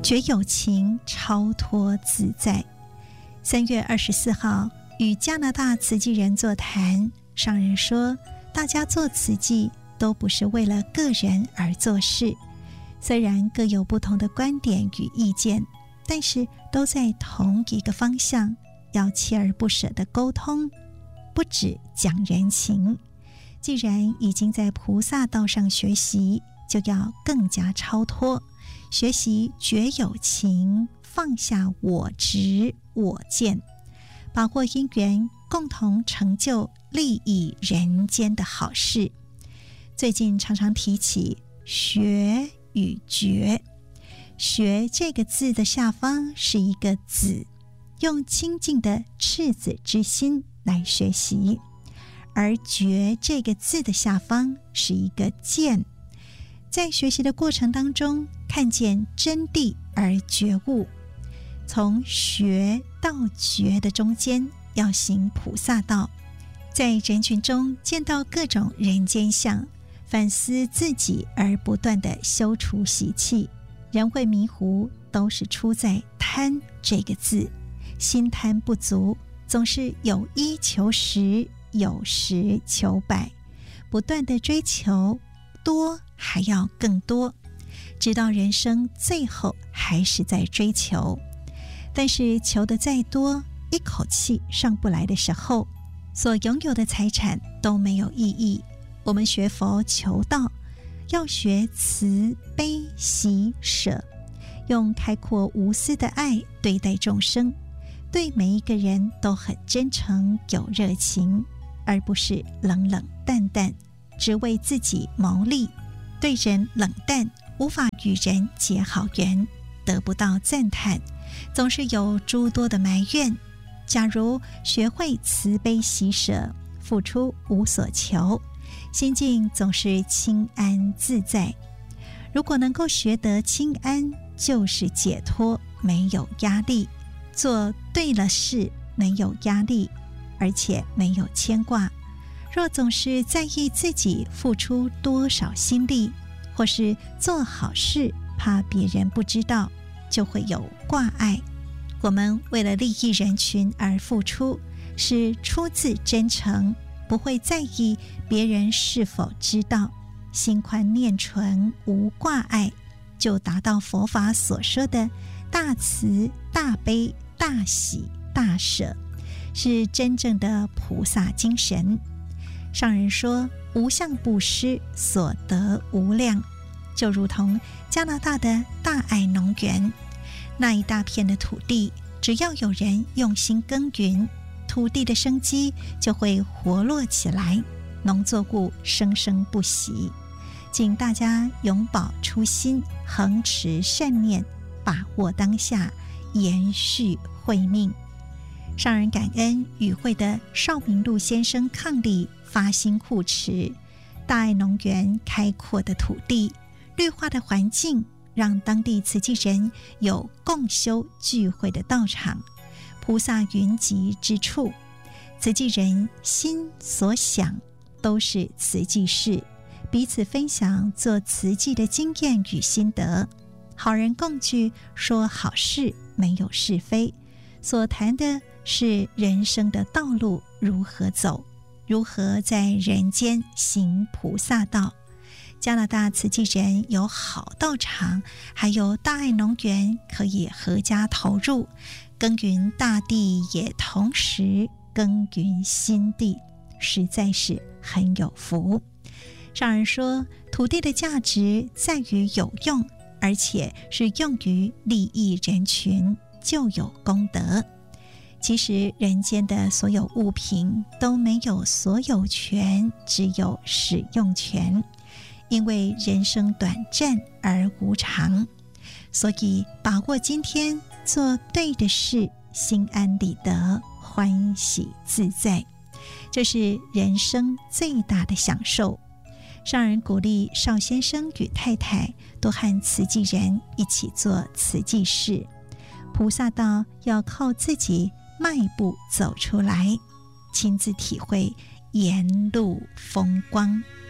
觉有情，超脱自在。3月24号与加拿大慈济人座谈，上人说，大家做慈济都不是为了个人而做事，虽然各有不同的观点与意见，但是都在同一个方向，要锲而不舍地沟通，不只讲人情。既然已经在菩萨道上学习，就要更加超脱，学习觉有情，放下我执我见，把握因缘，共同成就利益人间的好事。最近常常提起学与觉，学这个字的下方是一个子，用清净的赤子之心来学习，而觉这个字的下方是一个见，在学习的过程当中看见真谛而觉悟。从学到觉的中间要行菩萨道，在人群中见到各种人间相，反思自己而不断地修除习气。人会迷糊，都是出在贪这个字，心贪不足，总是有一求十，有十求百，不断地追求多，还要更多，直到人生最后还是在追求。但是求得再多，一口气上不来的时候，所拥有的财产都没有意义。我们学佛求道，要学慈悲喜舍，用开阔无私的爱对待众生，对每一个人都很真诚有热情，而不是冷冷淡淡，只为自己谋利。对人冷淡，无法与人结好缘，得不到赞叹，总是有诸多的埋怨。假如学会慈悲喜舍，付出无所求，心境总是清安自在。如果能够学得清安，就是解脱，没有压力，做对了事，没有压力，而且没有牵挂。若总是在意自己付出多少心力，或是做好事怕别人不知道，就会有挂碍。我们为了利益人群而付出，是出自真诚，不会在意别人是否知道，心宽念纯，无挂碍，就达到佛法所说的大慈大悲大喜大舍，是真正的菩萨精神。上人说，无相布施，所得无量，就如同加拿大的大爱农园，那一大片的土地，只要有人用心耕耘，土地的生机就会活络起来，农作物生生不息。请大家永葆初心，恒持善念，把握当下，延续慧命。上人感恩与会的邵明路先生伉俪发心护持大爱农园，开阔的土地，绿化的环境，让当地慈济人有共修聚会的道场，菩萨云集之处。慈济人心所想都是慈济事，彼此分享做慈济的经验与心得，好人共聚，说好事，没有是非。所谈的是人生的道路如何走，如何在人间行菩萨道。加拿大慈济人有好道场，还有大爱农园，可以合家投入，耕耘大地，也同时耕耘心地，实在是很有福。上人说，土地的价值在于有用，而且是用于利益人群，就有功德。其实人间的所有物品都没有所有权，只有使用权。因为人生短暂而无常，所以把握今天，做对的事，心安理得，欢喜自在，这是人生最大的享受。上人鼓励邵先生与太太多和慈济人一起做慈济事，菩萨道要靠自己迈步走出来，亲自体会沿路风光。